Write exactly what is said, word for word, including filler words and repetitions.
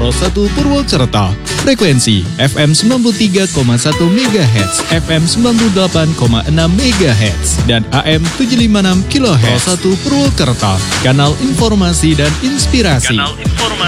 satu Purwokerto. Frekuensi F M sembilan puluh tiga koma satu MHz, F M sembilan puluh delapan koma enam MHz, dan A M tujuh lima enam kilohertz. satu Purwokerto, kanal informasi dan inspirasi. Kanal informasi.